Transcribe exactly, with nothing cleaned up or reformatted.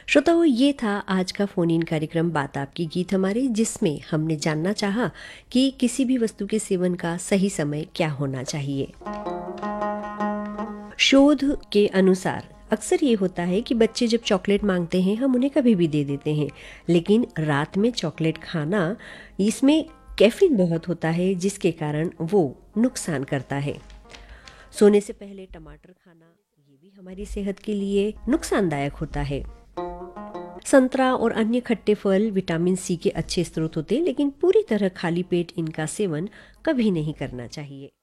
श्रोताओं, ये था आज का फ़ोन इन कार्यक्रम बात आपकी गीत हमारे, जिसमें हमने जानना चाहा कि किसी भी वस्तु के सेवन का सही समय क्या होना चाहिए। शोध के अनुसार अक्सर ये होता है कि बच्चे जब चॉकलेट मांगते हैं हम उन्हें कभी भी दे देते हैं, लेकिन रात में चॉकलेट खाना, इसमें कैफीन बहुत होता है जिसके कारण वो नुकसान करता है। सोने से पहले टमाटर खाना ये भी हमारी सेहत के लिए नुकसानदायक होता है। संतरा और अन्य खट्टे फल विटामिन सी के अच्छे स्रोत होते हैं, लेकिन पूरी तरह खाली पेट इनका सेवन कभी नहीं करना चाहिए।